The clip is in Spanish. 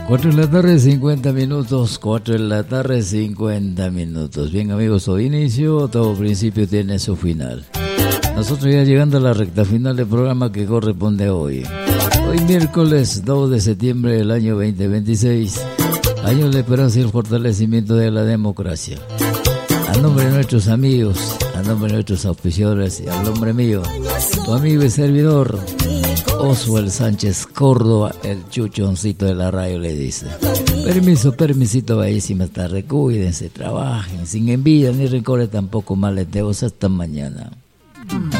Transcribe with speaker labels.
Speaker 1: 4 de la tarde, 50 minutos. 4 de la tarde, 50 minutos. Bien, amigos, todo inicio, todo principio tiene su final. Nosotros ya llegando a la recta final del programa que corresponde hoy. Hoy miércoles 2 de septiembre del año 2026. Año de esperanza y el fortalecimiento de la democracia. A nombre de nuestros amigos, a nombre de nuestros auspiciadores y al nombre mío, tu amigo y servidor, Oswald Sánchez Córdoba, el chuchoncito de la radio, le dice: permisito, bellísima tarde, cuídense, trabajen, sin envidia ni rencores, tampoco maleteos, hasta mañana.